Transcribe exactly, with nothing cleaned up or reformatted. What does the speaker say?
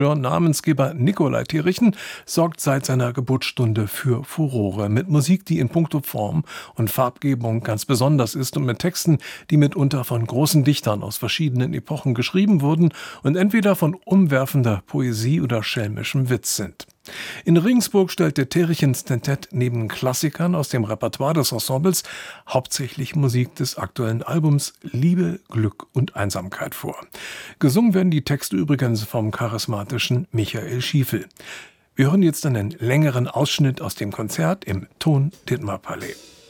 Namensgeber Nikolai Terrichen sorgt seit seiner Geburtsstunde für Furore mit Musik, die in puncto Form und Farbgebung ganz besonders ist und mit Texten, die mitunter von großen Dichtern aus verschiedenen Epochen geschrieben wurden und entweder von umwerfender Poesie oder schelmischem Witz sind. In Regensburg stellte Terrichens Tentett neben Klassikern aus dem Repertoire des Ensembles hauptsächlich Musik des aktuellen Albums Liebe, Glück und Einsamkeit vor. Gesungen werden die Texte übrigens vom charismatischen Michael Schiefel. Wir hören jetzt einen längeren Ausschnitt aus dem Konzert im Ton-Dittmar-Palais.